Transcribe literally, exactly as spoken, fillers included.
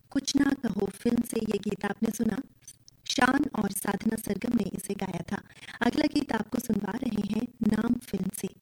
कुछ ना कहो फिल्म से ये गीत आपने सुना। शान और साधना सरगम ने इसे गाया था। अगला गीत आपको सुनवा रहे हैं नाम फिल्म से।